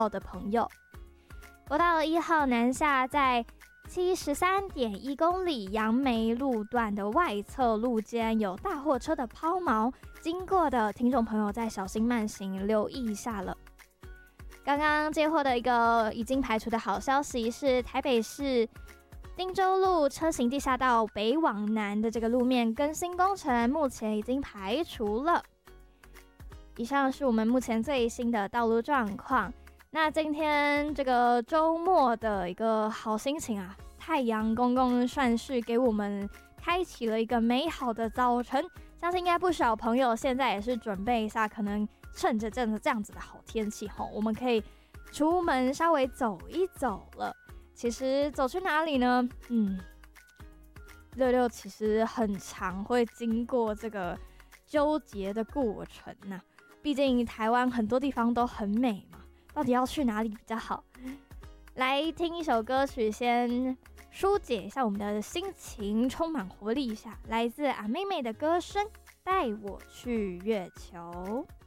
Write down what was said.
的朋友。国道1号南下在73.1公里杨梅路段的外侧路肩有大货车的抛锚，经过的听众朋友再小心慢行，留意一下了。刚刚接获的一个已经排除的好消息是，台北市汀州路车行地下道北往南的这个路面更新工程目前已经排除了。以上是我们目前最新的道路状况。那今天这个周末的一个好心情啊，太阳公公算是给我们开启了一个美好的早晨，相信应该不少朋友现在也是准备一下，可能趁着这样子的好天气吼，我们可以出门稍微走一走了。其实走去哪里呢？66其实很常会经过这个纠结的过程啊，毕竟台湾很多地方都很美嘛，到底要去哪里比较好？来听一首歌曲，先疏解一下我们的心情，充满活力一下。来自阿妹妹的歌声《带我去月球》。